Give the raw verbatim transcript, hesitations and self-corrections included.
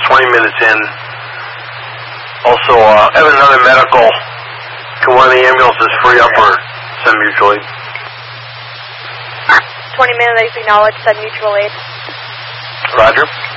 twenty minutes in. Also, uh, have another medical. Can one of the ambulances free up or send mutual aid? twenty minutes acknowledged, send mutual aid. Roger.